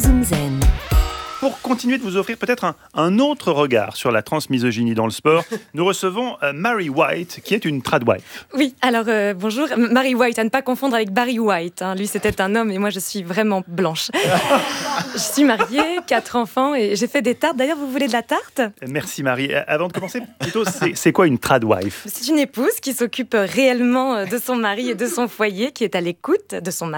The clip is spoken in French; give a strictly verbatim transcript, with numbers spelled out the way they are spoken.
Zoom Zen. Pour continuer de vous offrir peut-être un, un autre regard sur la transmisogynie dans le sport, nous recevons euh, Mary White, qui est une tradwife. Oui, alors euh, bonjour, Mary White, à ne pas confondre avec Barry White. Hein. Lui, c'était un homme et moi, je suis vraiment blanche. Je suis mariée, quatre enfants et j'ai fait des tartes. D'ailleurs, vous voulez de la tarte ? Merci Marie. Euh, Avant de commencer, plutôt, c'est, c'est quoi une tradwife ? C'est une épouse qui s'occupe réellement de son mari et de son foyer, qui est à l'écoute de son mari.